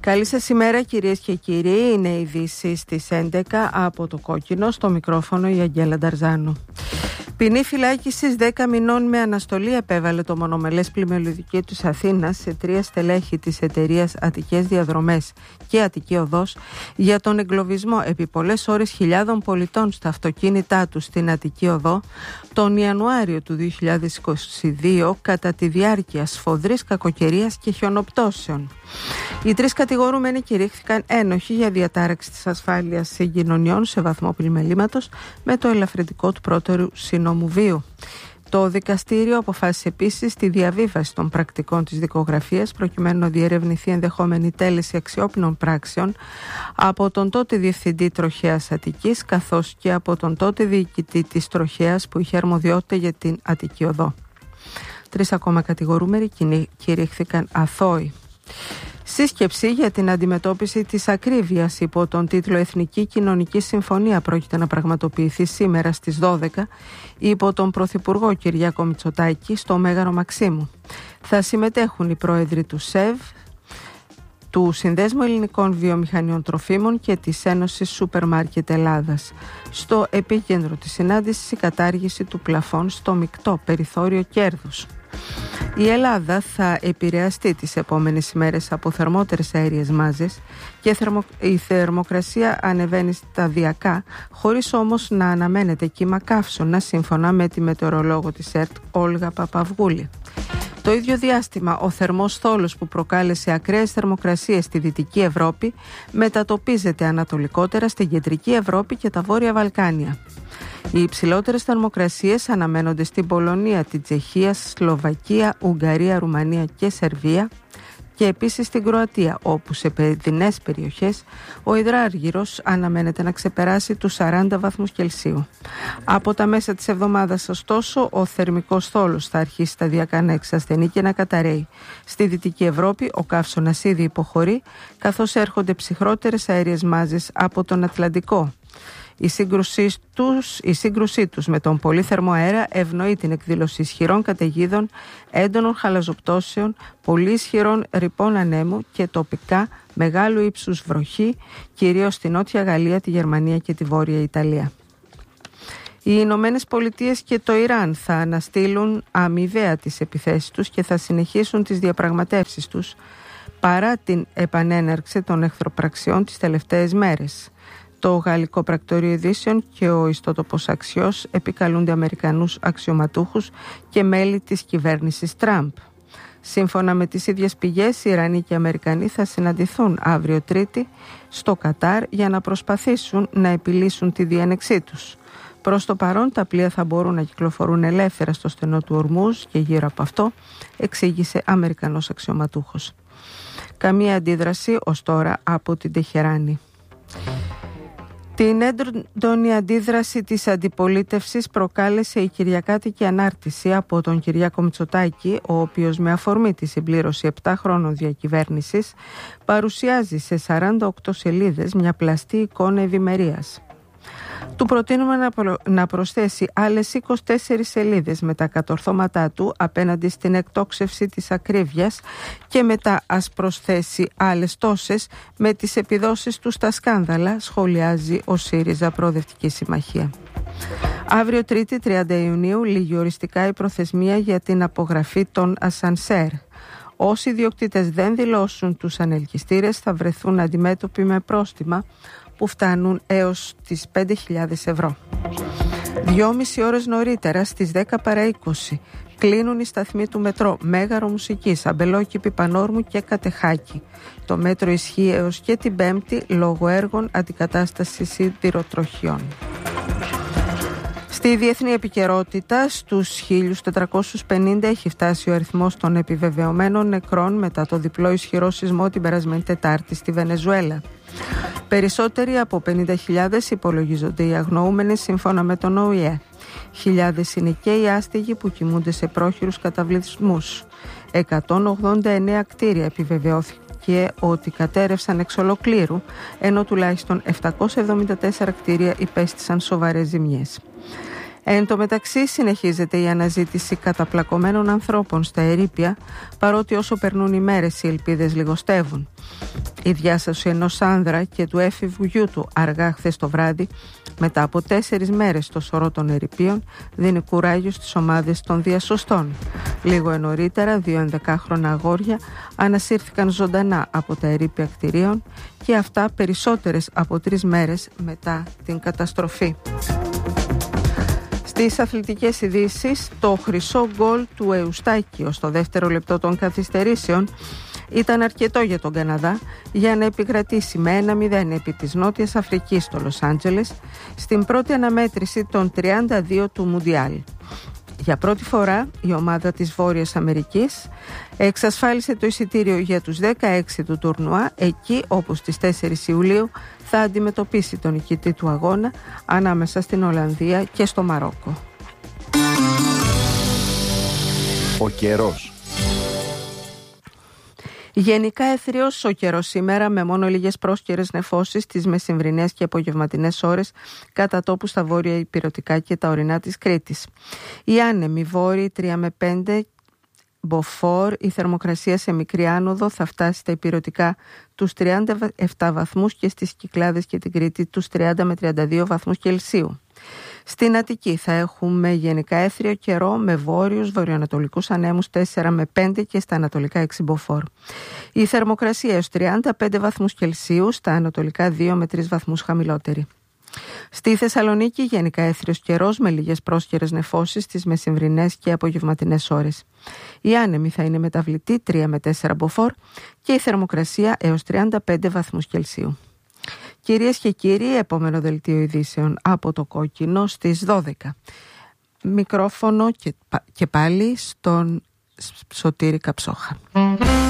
Καλή σας ημέρα κυρίες και κύριοι, είναι οι ειδήσεις στις 11 από το Κόκκινο, στο μικρόφωνο η Αγγέλα Νταρζάνου. Ποινή φυλάκισης 10 μηνών με αναστολή επέβαλε το μονομελές πλημμυροδικείο της Αθήνας σε 3 στελέχη της εταιρείας Αττικές Διαδρομές και Αττική Οδός για τον εγκλωβισμό επί πολλές ώρες χιλιάδων πολιτών στα αυτοκίνητά τους στην Αττική Οδό τον Ιανουάριο του 2022 κατά τη διάρκεια σφοδρής κακοκαιρίας και χιονοπτώσεων. Οι 3 κατηγορούμενοι κηρύχθηκαν ένοχοι για διατάραξη της ασφάλειας συγκοινωνιών σε βαθμό πλημελήματος με το ελαφρυντικό του πρώτερου συνόμου βίου. Το δικαστήριο αποφάσισε επίσης τη διαβίβαση των πρακτικών της δικογραφίας προκειμένου να διερευνηθεί ενδεχόμενη τέλεση αξιόπινων πράξεων από τον τότε διευθυντή Τροχέας Αττικής καθώς και από τον τότε διοικητή της Τροχέας που είχε αρμοδιότητα για την Αττική Οδό. 3 ακόμα κατηγορούμενοι κηρύχθηκαν αθώοι. Σύσκεψη για την αντιμετώπιση της ακρίβειας υπό τον τίτλο Εθνική Κοινωνική Συμφωνία πρόκειται να πραγματοποιηθεί σήμερα στις 12 υπό τον Πρωθυπουργό Κυριάκο Μητσοτάκη στο Μέγαρο Μαξίμου. Θα συμμετέχουν οι πρόεδροι του ΣΕΒ, του Συνδέσμου Ελληνικών Βιομηχανιών Τροφίμων και της Ένωσης Σούπερ Μάρκετ Ελλάδας. Στο επίκεντρο της συνάντησης η κατάργηση του πλαφών στο μεικτό περιθώριο κέρδους. Η Ελλάδα θα επηρεαστεί τις επόμενες ημέρες από θερμότερες αέριες μάζες και η θερμοκρασία ανεβαίνει σταδιακά, χωρίς όμως να αναμένεται κύμα καύσωνα σύμφωνα με τη μετεωρολόγο της ΕΡΤ Όλγα Παπαυγούλη. Το ίδιο διάστημα, ο θερμός θόλος που προκάλεσε ακραίες θερμοκρασίες στη Δυτική Ευρώπη μετατοπίζεται ανατολικότερα στην Κεντρική Ευρώπη και τα Βόρεια Βαλκάνια. Οι υψηλότερες θερμοκρασίες αναμένονται στην Πολωνία, την Τσεχία, Σλοβακία, Ουγγαρία, Ρουμανία και Σερβία και επίσης στην Κροατία, όπου σε παιδινές περιοχές ο υδράργυρος αναμένεται να ξεπεράσει τους 40 βαθμούς Κελσίου. Από τα μέσα της εβδομάδας, ωστόσο, ο θερμικός θόλος θα αρχίσει σταδιακά να εξασθενεί και να καταρρέει. Στη Δυτική Ευρώπη ο καύσωνας ήδη υποχωρεί, καθώς έρχονται ψυχρότερες αέριες μάζες από τον Ατλαντικό. Η σύγκρουσή τους με τον πολύ θερμό αέρα ευνοεί την εκδήλωση ισχυρών καταιγίδων, έντονων χαλαζοπτώσεων, πολύ ισχυρών ρηπών ανέμου και τοπικά μεγάλου ύψους βροχή, κυρίως στη Νότια Γαλλία, τη Γερμανία και τη Βόρεια Ιταλία. Οι Ηνωμένες Πολιτείες και το Ιράν θα αναστείλουν αμοιβαία τις επιθέσεις τους και θα συνεχίσουν τις διαπραγματεύσεις τους παρά την επανέναρξη των εχθροπραξιών τις τελευταίες μέρες. Το Γαλλικό Πρακτορείο Ειδήσεων και ο ιστότοπος Αξιός επικαλούνται Αμερικανούς αξιωματούχους και μέλη της κυβέρνησης Τραμπ. Σύμφωνα με τις ίδιες πηγές, οι Ιρανοί και οι Αμερικανοί θα συναντηθούν αύριο Τρίτη στο Κατάρ για να προσπαθήσουν να επιλύσουν τη διένεξή τους. Προς το παρόν, τα πλοία θα μπορούν να κυκλοφορούν ελεύθερα στο στενό του Ορμούζ και γύρω από αυτό, εξήγησε Αμερικανός αξιωματούχος. Καμία αντίδραση ως τώρα από την Τεχεράνη. Την έντονη αντίδραση της αντιπολίτευσης προκάλεσε η κυριακάτικη ανάρτηση από τον Κυριάκο Μητσοτάκη, ο οποίος με αφορμή τη συμπλήρωση 7 χρόνων διακυβέρνησης παρουσιάζει σε 48 σελίδες μια πλαστή εικόνα ευημερίας. Του προτείνουμε να προσθέσει άλλες 24 σελίδες με τα κατορθώματά του απέναντι στην εκτόξευση της ακρίβειας και μετά ας προσθέσει άλλες τόσες με τις επιδόσεις του στα σκάνδαλα, σχολιάζει ο ΣΥΡΙΖΑ Προοδευτική Συμμαχία. Αύριο Τρίτη 30 Ιουνίου λήγει οριστικά η προθεσμία για την απογραφή των ασανσέρ. Όσοι ιδιοκτήτες δεν δηλώσουν τους ανελκυστήρες θα βρεθούν αντιμέτωποι με πρόστιμα που φτάνουν έως τις 5.000 ευρώ. 2,5 ώρες νωρίτερα, στις 10 παρά 20, κλείνουν οι σταθμοί του μετρό Μέγαρο Μουσικής, Αμπελόκηπη, Πανόρμου και Κατεχάκη. Το μέτρο ισχύει έως και την Πέμπτη λόγω έργων αντικατάστασης σιδηροτροχιών. Στη διεθνή επικαιρότητα, στους 1.450 έχει φτάσει ο αριθμός των επιβεβαιωμένων νεκρών μετά το διπλό ισχυρό σεισμό την περασμένη Τετάρτη στη Βενεζουέλα. Περισσότεροι από 50.000 υπολογίζονται οι αγνοούμενοι σύμφωνα με τον ΟΗΕ. Χιλιάδες είναι και οι άστεγοι που κοιμούνται σε πρόχειρους καταβλισμούς. 189 κτίρια επιβεβαιώθηκε ότι κατέρευσαν εξ ολοκλήρου, ενώ τουλάχιστον 774 κτίρια υπέστησαν σοβαρές ζημιές. Εν τω μεταξύ συνεχίζεται η αναζήτηση καταπλακωμένων ανθρώπων στα ερείπια, παρότι όσο περνούν οι μέρες οι ελπίδες λιγοστεύουν. Η διάσωση ενός άνδρα και του έφηβου γιού του αργά χθες το βράδυ, μετά από 4 μέρες στο σωρό των ερειπίων, δίνει κουράγιο στις ομάδες των διασωστών. Λίγο νωρίτερα, 2 11χρονα αγόρια ανασύρθηκαν ζωντανά από τα ερείπια κτηρίων, και αυτά περισσότερες από 3 μέρες μετά την καταστροφή. Στις αθλητικές ειδήσεις, το χρυσό γκολ του Εουστάκιο στο δεύτερο λεπτό των καθυστερήσεων ήταν αρκετό για τον Καναδά για να επικρατήσει με 1-0 επί της Νότιας Αφρικής στο Λος Άντζελες στην πρώτη αναμέτρηση των 32 του Μουντιάλ. Για πρώτη φορά η ομάδα της Βόρειας Αμερικής εξασφάλισε το εισιτήριο για τους 16 του τουρνουά, εκεί όπου στις 4 Ιουλίου θα αντιμετωπίσει τον νικητή του αγώνα ανάμεσα στην Ολλανδία και στο Μαρόκο. Ο καιρός. Γενικά έθριος ο καιρός σήμερα, με μόνο λίγες πρόσκαιρες νεφώσεις τις μεσημβρινές και απογευματινές ώρες κατά τόπου στα βόρεια ηπειρωτικά και τα ορεινά της Κρήτης. Οι άνεμοι βόρειοι 3 με 5 μποφόρ, η θερμοκρασία σε μικρή άνοδο θα φτάσει στα ηπειρωτικά τους 37 βαθμούς και στις Κυκλάδες και την Κρήτη τους 30 με 32 βαθμούς Κελσίου. Στην Αττική θα έχουμε γενικά έθριο καιρό με βόρειους βορειοανατολικούς ανέμους 4 με 5 και στα ανατολικά 6 μποφόρ. Η θερμοκρασία έως 35 βαθμούς Κελσίου, στα ανατολικά 2 με 3 βαθμούς χαμηλότερη. Στη Θεσσαλονίκη γενικά έθριος καιρός με λίγες πρόσκαιρες νεφώσεις στις μεσημβρινές και απογευματινές ώρες. Η άνεμη θα είναι μεταβλητή 3 με 4 μποφόρ και η θερμοκρασία έως 35 βαθμούς Κελσίου. Κυρίες και κύριοι, επόμενο δελτίο ειδήσεων από το Κόκκινο στις 12. Μικρόφωνο και πάλι στον Σωτήρη Καψόχα.